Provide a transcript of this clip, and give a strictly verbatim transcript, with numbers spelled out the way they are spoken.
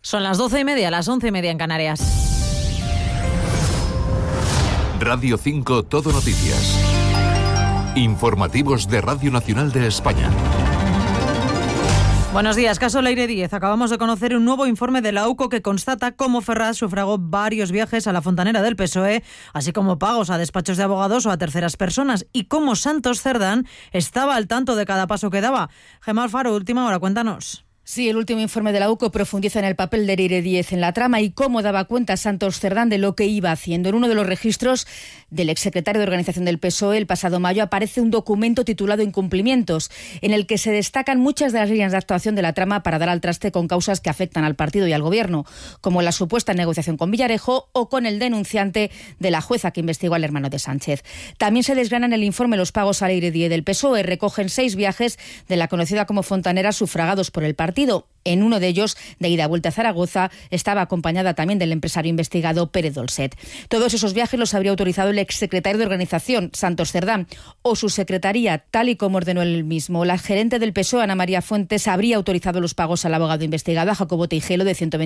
Son las doce y media, las once y media en Canarias. Radio cinco Todo Noticias. Informativos de Radio Nacional de España. Buenos días, caso Leire Díez. Acabamos de conocer un nuevo informe de la U C O que constata cómo Ferraz sufragó varios viajes a la fontanera del P S O E, así como pagos a despachos de abogados o a terceras personas, y cómo Santos Cerdán estaba al tanto de cada paso que daba. Gemma Alfaro, última hora, cuéntanos. Sí, el último informe de la U C O profundiza en el papel de Leire Díez en la trama y cómo daba cuenta Santos Cerdán de lo que iba haciendo. En uno de los registros del exsecretario de Organización del P S O E el pasado mayo aparece un documento titulado Incumplimientos, en el que se destacan muchas de las líneas de actuación de la trama para dar al traste con causas que afectan al partido y al gobierno, como la supuesta negociación con Villarejo o con el denunciante de la jueza que investigó al hermano de Sánchez. También se desgranan en el informe los pagos a Leire Díez del P S O E. Recogen seis viajes de la conocida como fontanera sufragados por el partido. En uno de ellos, de ida a vuelta a Zaragoza, estaba acompañada también del empresario investigado Pérez Dolcet. Todos esos viajes los habría autorizado el exsecretario de Organización, Santos Cerdán, o su secretaría, tal y como ordenó él mismo. La gerente del P S O E, Ana María Fuentes, habría autorizado los pagos al abogado investigado, a Jacobo Tejero, de ciento veinte